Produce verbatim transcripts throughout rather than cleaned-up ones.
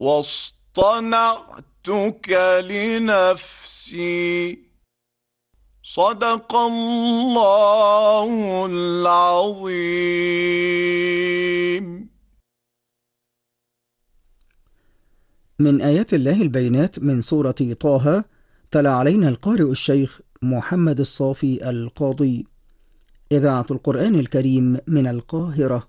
واصطنعتك لنفسي. صدق الله العظيم. من آيات الله البينات من سورة طه. تلا علينا القارئ الشيخ محمد الصافي القاضي. إذاعة القرآن الكريم من القاهرة.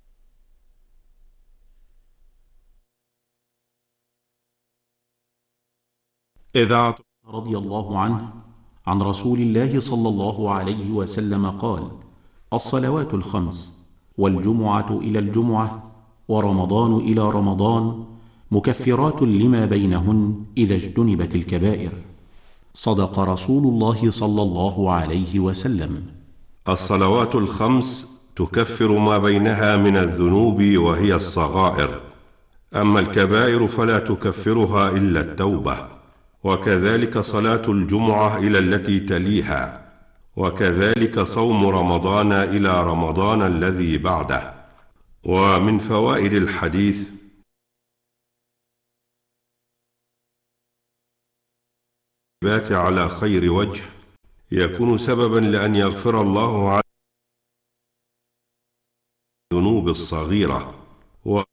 إذاعة رضي الله عنه عن رسول الله صلى الله عليه وسلم قال: الصلوات الخمس والجمعة إلى الجمعة ورمضان إلى رمضان مكفرات لما بينهن إذا اجتنبت الكبائر. صدق رسول الله صلى الله عليه وسلم. الصلوات الخمس تكفر ما بينها من الذنوب وهي الصغائر، أما الكبائر فلا تكفرها إلا التوبة، وكذلك صلاة الجمعة إلى التي تليها، وكذلك صوم رمضان إلى رمضان الذي بعده. ومن فوائد الحديث: بات على خير وجه يكون سببا لأن يغفر الله عن الذنوب الصغيرة. و...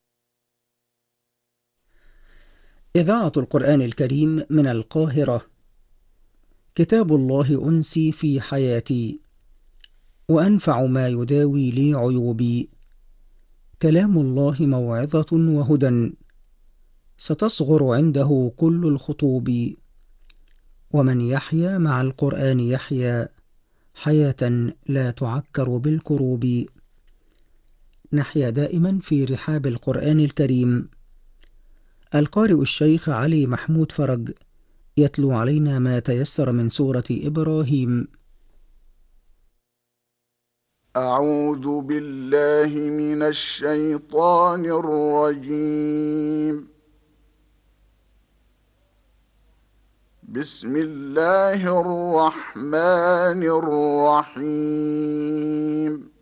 إذاعة القرآن الكريم من القاهرة. كتاب الله أنسي في حياتي، وأنفع ما يداوي لي عيوبي. كلام الله موعظة وهدى، ستصغر عنده كل الخطوب. ومن يحيا مع القرآن يحيا حياة لا تعكر بالكروب. نحيا دائما في رحاب القرآن الكريم. القارئ الشيخ علي محمود فرج يتلو علينا ما تيسر من سورة إبراهيم. أعوذ بالله من الشيطان الرجيم. بسم الله الرحمن الرحيم.